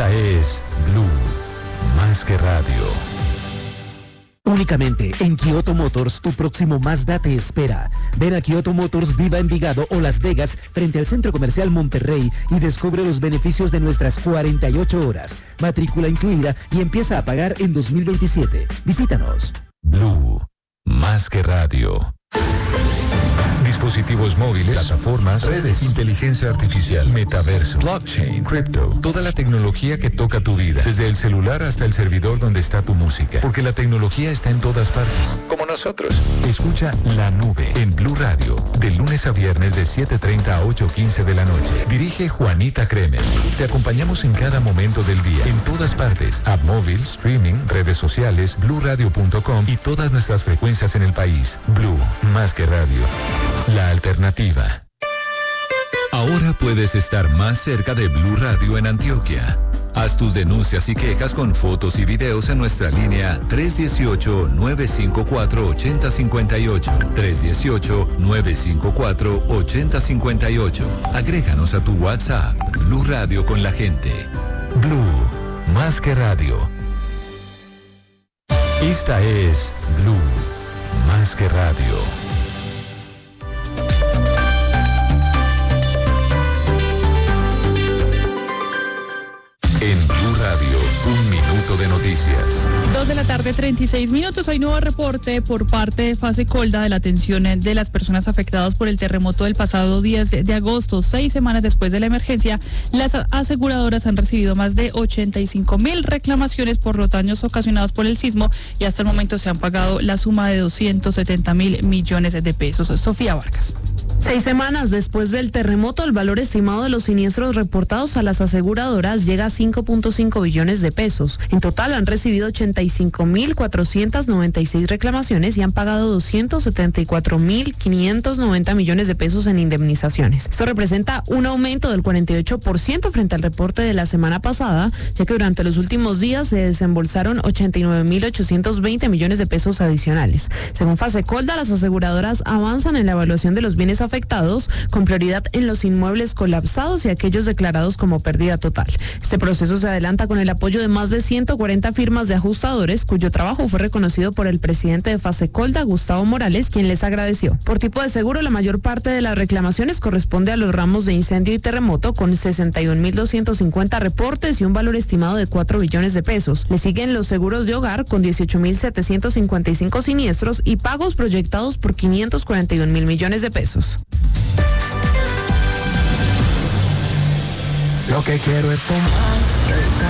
Esta es Blue, más que radio. Únicamente en Kyoto Motors, tu próximo Mazda te espera. Ven a Kyoto Motors Viva Envigado o Las Vegas frente al Centro Comercial Monterrey y descubre los beneficios de nuestras 48 horas. Matrícula incluida y empieza a pagar en 2027. Visítanos. Blue, más que radio. Dispositivos móviles, plataformas, redes, inteligencia artificial, metaverso, blockchain, cripto, toda la tecnología que toca tu vida, desde el celular hasta el servidor donde está tu música, porque la tecnología está en todas partes, como nosotros. Escucha La Nube en Blue Radio, de lunes a viernes de 7:30 a 8:15 de la noche. Dirige Juanita Kremer. Te acompañamos en cada momento del día, en todas partes, app móvil, streaming, redes sociales, bluradio.com y todas nuestras frecuencias en el país. Blue, más que radio. La alternativa. Ahora puedes estar más cerca de Blue Radio en Antioquia. Haz tus denuncias y quejas con fotos y videos en nuestra línea 318-954-8058. 318-954-8058. Agréganos a tu WhatsApp. Blue Radio con la gente. Blue, más que radio. Esta es Blue, más que radio. En Blue Radio, 1 minuto de noticias. 2:36 p.m. Hay nuevo reporte por parte de Fasecolda de la atención de las personas afectadas por el terremoto del pasado 10 de agosto. 6 semanas después de la emergencia, las aseguradoras han recibido más de 85,000 reclamaciones por los daños ocasionados por el sismo y hasta el momento se han pagado la suma de 270,000 millones de pesos. Sofía Vargas. 6 semanas después del terremoto, el valor estimado de los siniestros reportados a las aseguradoras llega a 5.5 billones de pesos. En total han recibido 85,496 reclamaciones y han pagado 274,590 millones de pesos en indemnizaciones. Esto representa un aumento del 48% frente al reporte de la semana pasada, ya que durante los últimos días se desembolsaron 89,820 millones de pesos adicionales. Según Fasecolda, las aseguradoras avanzan en la evaluación de los bienes afectados, con prioridad en los inmuebles colapsados y aquellos declarados como pérdida total. Este proceso se adelanta con el apoyo de más de 140 firmas de ajustadores, cuyo trabajo fue reconocido por el presidente de Fasecolda, Gustavo Morales, quien les agradeció. Por tipo de seguro, la mayor parte de las reclamaciones corresponde a los ramos de incendio y terremoto, con 61,250 reportes y un valor estimado de 4 billones de pesos. Le siguen los seguros de hogar, con 18,755 siniestros y pagos proyectados por 541,000 millones de pesos. Lo que quiero es fumar.